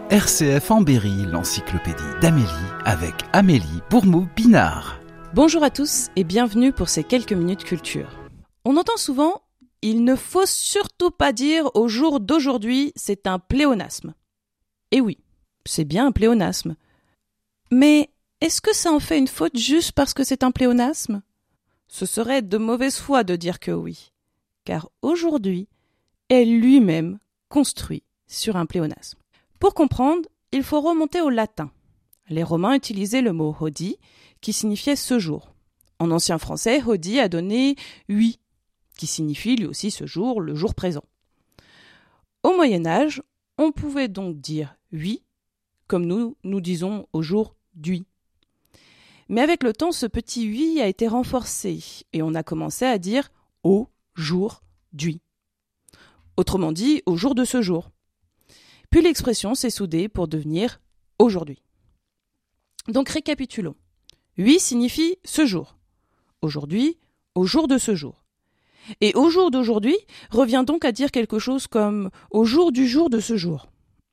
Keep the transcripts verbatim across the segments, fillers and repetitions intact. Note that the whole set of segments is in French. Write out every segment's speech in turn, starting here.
R C F en Berry, l'encyclopédie d'Amélie, avec Amélie Bourmou-Pinard. Bonjour à tous et bienvenue pour ces quelques minutes culture. On entend souvent « il ne faut surtout pas dire au jour d'aujourd'hui, c'est un pléonasme ». Et oui, c'est bien un pléonasme. Mais est-ce que ça en fait une faute juste parce que c'est un pléonasme ? Ce serait de mauvaise foi de dire que oui, car aujourd'hui est lui-même construit sur un pléonasme. Pour comprendre, il faut remonter au latin. Les Romains utilisaient le mot « hodie » qui signifiait « ce jour ». En ancien français, « hodie » a donné « huit » qui signifie lui aussi ce jour, le jour présent. Au Moyen-Âge, on pouvait donc dire « huit » comme nous, nous disons au jour d'huit. Mais avec le temps, ce petit « huit » a été renforcé et on a commencé à dire « au jour d'huit ». Autrement dit, au jour de ce jour. Puis l'expression s'est soudée pour devenir « aujourd'hui ». Donc récapitulons. huit signifie « ce jour ». Aujourd'hui, au jour de ce jour. Et au jour d'aujourd'hui revient donc à dire quelque chose comme « au jour du jour de ce jour ».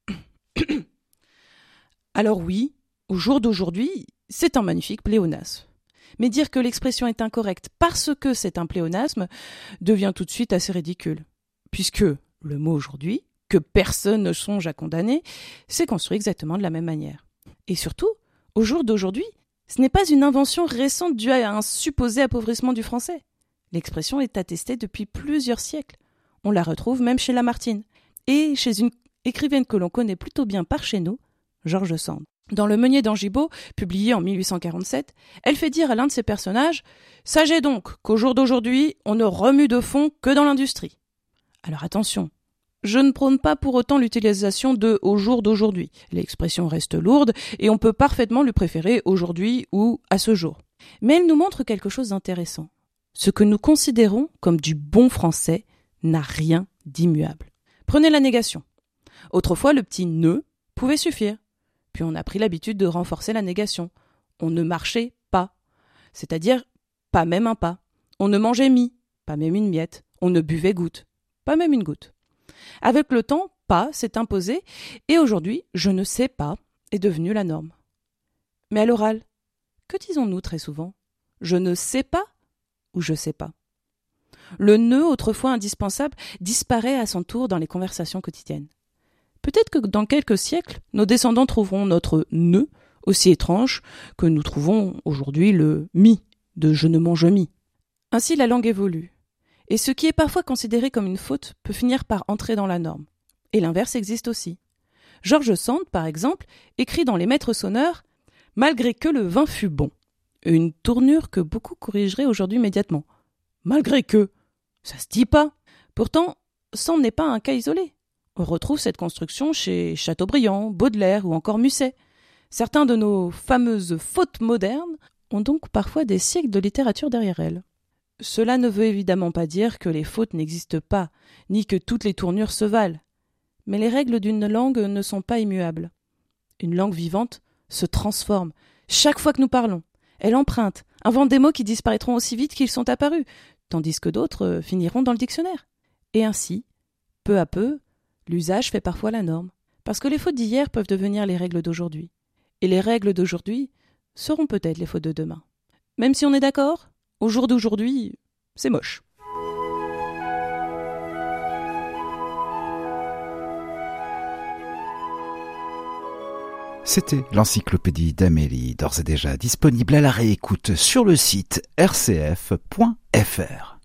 Alors oui, au jour d'aujourd'hui, c'est un magnifique pléonasme. Mais dire que l'expression est incorrecte parce que c'est un pléonasme devient tout de suite assez ridicule. Puisque le mot « aujourd'hui », que personne ne songe à condamner, s'est construit exactement de la même manière. Et surtout, au jour d'aujourd'hui, ce n'est pas une invention récente due à un supposé appauvrissement du français. L'expression est attestée depuis plusieurs siècles. On la retrouve même chez Lamartine. Et chez une écrivaine que l'on connaît plutôt bien par chez nous, George Sand. Dans Le Meunier d'Angibault, publié en mille huit cent quarante-sept, elle fait dire à l'un de ses personnages « Sachez donc qu'au jour d'aujourd'hui, on ne remue de fond que dans l'industrie. » Alors attention, je ne prône pas pour autant l'utilisation de « au jour d'aujourd'hui ». L'expression reste lourde et on peut parfaitement lui préférer « aujourd'hui » ou « à ce jour ». Mais elle nous montre quelque chose d'intéressant. Ce que nous considérons comme du bon français n'a rien d'immuable. Prenez la négation. Autrefois, le petit « ne » pouvait suffire. Puis on a pris l'habitude de renforcer la négation. On ne marchait pas, c'est-à-dire pas même un pas. On ne mangeait mie, pas même une miette. On ne buvait goutte, pas même une goutte. Avec le temps, pas s'est imposé et aujourd'hui, je ne sais pas est devenu la norme. Mais à l'oral, que disons-nous très souvent ? Je ne sais pas ou je sais pas. Le ne, autrefois indispensable, disparaît à son tour dans les conversations quotidiennes. Peut-être que dans quelques siècles, nos descendants trouveront notre ne aussi étrange que nous trouvons aujourd'hui le mi de je ne mange mie. Ainsi, la langue évolue. Et ce qui est parfois considéré comme une faute peut finir par entrer dans la norme. Et l'inverse existe aussi. George Sand, par exemple, écrit dans Les Maîtres sonneurs « Malgré que le vin fût bon », une tournure que beaucoup corrigeraient aujourd'hui immédiatement. Malgré que, ça se dit pas. Pourtant, Sand n'est pas un cas isolé. On retrouve cette construction chez Chateaubriand, Baudelaire ou encore Musset. Certains de nos fameuses fautes modernes ont donc parfois des siècles de littérature derrière elles. Cela ne veut évidemment pas dire que les fautes n'existent pas, ni que toutes les tournures se valent. Mais les règles d'une langue ne sont pas immuables. Une langue vivante se transforme. Chaque fois que nous parlons, elle emprunte, invente des mots qui disparaîtront aussi vite qu'ils sont apparus, tandis que d'autres finiront dans le dictionnaire. Et ainsi, peu à peu, l'usage fait parfois la norme, parce que les fautes d'hier peuvent devenir les règles d'aujourd'hui. Et les règles d'aujourd'hui seront peut-être les fautes de demain. Même si on est d'accord ? Au jour d'aujourd'hui, c'est moche. C'était l'encyclopédie d'Amélie, d'ores et déjà disponible à la réécoute sur le site r c f point f r.